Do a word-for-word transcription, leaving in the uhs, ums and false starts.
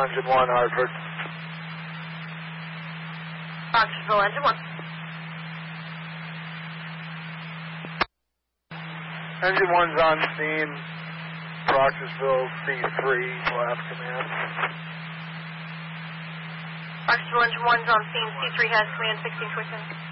Engine one, Hartford. Rogersville, Engine one. Engine one's on scene. Rogersville, C three, will have command. Rogersville, Engine one's on scene. C three has command, sixteen twenty-seven.